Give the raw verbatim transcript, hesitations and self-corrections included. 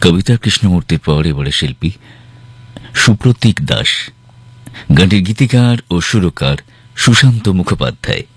কবিতা কৃষ্ণমূর্তির পর এবারে শিল্পী সুপ্রতীক দাস, গানটির গীতিকার ও সুরকার সুশান্ত মুখোপাধ্যায়।